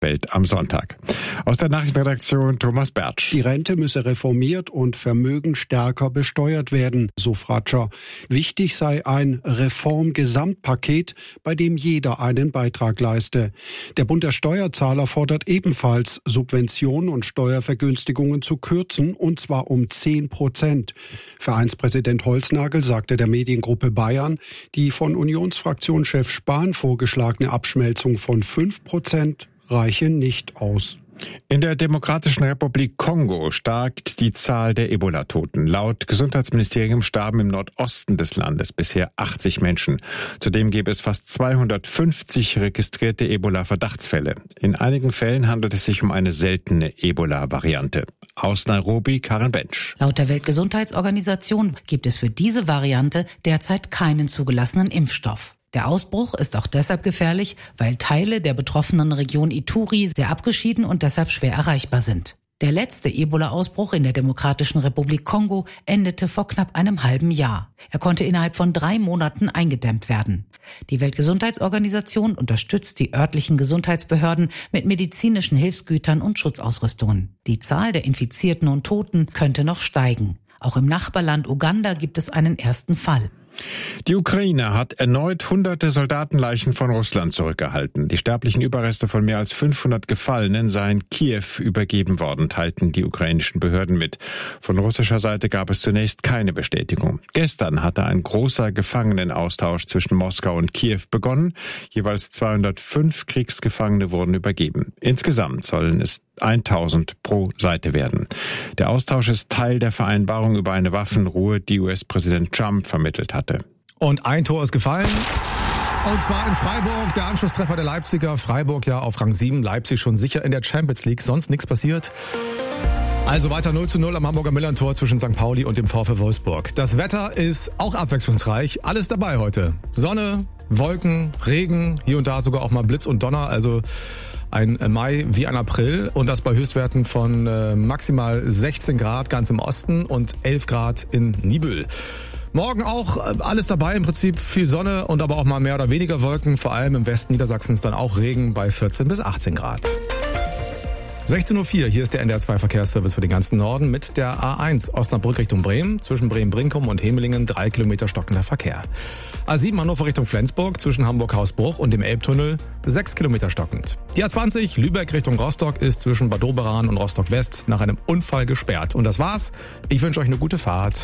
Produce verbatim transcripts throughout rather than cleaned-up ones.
Welt am Sonntag. Aus der Nachrichtenredaktion Thomas Bertsch. Die Rente müsse reformiert und Vermögen stärker besteuert werden, so Fratscher. Wichtig sei ein Reformgesamtpaket, bei dem jeder einen Beitrag leiste. Der Bund der Steuerzahler fordert ebenfalls, Subventionen und Steuervergünstigungen zu kürzen, und zwar um zehn Prozent. Vereinspräsident Holznagel sagte der Mediengruppe Bayern, die von Unionsfraktionschef Spahn vorgeschlagene Abschmelzung von fünf Prozent reiche nicht aus. In der Demokratischen Republik Kongo steigt die Zahl der Ebola-Toten. Laut Gesundheitsministerium starben im Nordosten des Landes bisher achtzig Menschen. Zudem gäbe es fast zweihundertfünfzig registrierte Ebola-Verdachtsfälle. In einigen Fällen handelt es sich um eine seltene Ebola-Variante. Aus Nairobi, Karen Bench. Laut der Weltgesundheitsorganisation gibt es für diese Variante derzeit keinen zugelassenen Impfstoff. Der Ausbruch ist auch deshalb gefährlich, weil Teile der betroffenen Region Ituri sehr abgeschieden und deshalb schwer erreichbar sind. Der letzte Ebola-Ausbruch in der Demokratischen Republik Kongo endete vor knapp einem halben Jahr. Er konnte innerhalb von drei Monaten eingedämmt werden. Die Weltgesundheitsorganisation unterstützt die örtlichen Gesundheitsbehörden mit medizinischen Hilfsgütern und Schutzausrüstungen. Die Zahl der Infizierten und Toten könnte noch steigen. Auch im Nachbarland Uganda gibt es einen ersten Fall. Die Ukraine hat erneut hunderte Soldatenleichen von Russland zurückgehalten. Die sterblichen Überreste von mehr als fünfhundert Gefallenen seien Kiew übergeben worden, teilten die ukrainischen Behörden mit. Von russischer Seite gab es zunächst keine Bestätigung. Gestern hatte ein großer Gefangenenaustausch zwischen Moskau und Kiew begonnen. Jeweils zweihundertfünf Kriegsgefangene wurden übergeben. Insgesamt sollen es tausend pro Seite werden. Der Austausch ist Teil der Vereinbarung über eine Waffenruhe, die U S-Präsident Trump vermittelt hatte. Und ein Tor ist gefallen. Und zwar in Freiburg, der Anschlusstreffer der Leipziger. Freiburg ja auf Rang sieben, Leipzig schon sicher in der Champions League, sonst nichts passiert. Also weiter null zu null am Hamburger Millerntor zwischen Sankt Pauli und dem VfL Wolfsburg. Das Wetter ist auch abwechslungsreich, alles dabei heute. Sonne, Wolken, Regen, hier und da sogar auch mal Blitz und Donner, also ein Mai wie ein April, und das bei Höchstwerten von äh, maximal sechzehn Grad ganz im Osten und elf Grad in Niebüll. Morgen auch alles dabei, im Prinzip viel Sonne und aber auch mal mehr oder weniger Wolken, vor allem im Westen Niedersachsens dann auch Regen bei vierzehn bis achtzehn Grad. sechzehn Uhr vier, hier ist der N D R zwei Verkehrsservice für den ganzen Norden mit der A eins Osnabrück Richtung Bremen, zwischen Bremen-Brinkum und Hemelingen drei Kilometer stockender Verkehr. A sieben Hannover Richtung Flensburg, zwischen Hamburg-Hausbruch und dem Elbtunnel sechs Kilometer stockend. Die A zwanzig Lübeck Richtung Rostock ist zwischen Bad Doberan und Rostock-West nach einem Unfall gesperrt. Und das war's. Ich wünsche euch eine gute Fahrt.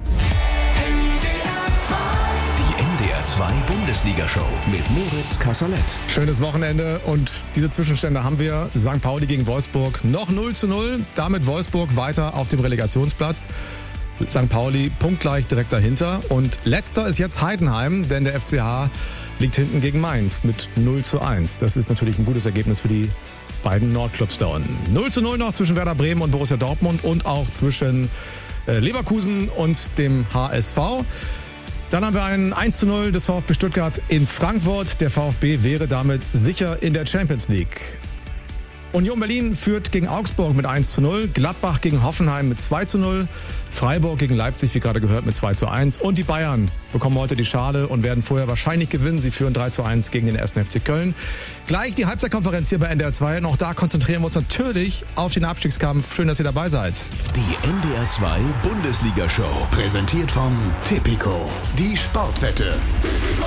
zwei Bundesliga-Show mit Moritz Kasserlet. Schönes Wochenende und diese Zwischenstände haben wir. Sankt Pauli gegen Wolfsburg noch null zu null. Damit Wolfsburg weiter auf dem Relegationsplatz. Sankt Pauli punktgleich direkt dahinter. Und letzter ist jetzt Heidenheim, denn der F C H liegt hinten gegen Mainz mit null zu eins. Das ist natürlich ein gutes Ergebnis für die beiden Nordclubs da unten. null zu null noch zwischen Werder Bremen und Borussia Dortmund und auch zwischen Leverkusen und dem H S V. Dann haben wir ein eins zu null des VfB Stuttgart in Frankfurt. Der VfB wäre damit sicher in der Champions League. Union Berlin führt gegen Augsburg mit eins zu null. Gladbach gegen Hoffenheim mit zwei zu null. Freiburg gegen Leipzig, wie gerade gehört, mit zwei zu eins. Und die Bayern bekommen heute die Schale und werden vorher wahrscheinlich gewinnen. Sie führen drei zu eins gegen den ersten F C Köln. Gleich die Halbzeitkonferenz hier bei N D R zwei. Und auch da konzentrieren wir uns natürlich auf den Abstiegskampf. Schön, dass ihr dabei seid. Die N D R zwei Bundesliga-Show. Präsentiert von Tipico. Die Sportwette.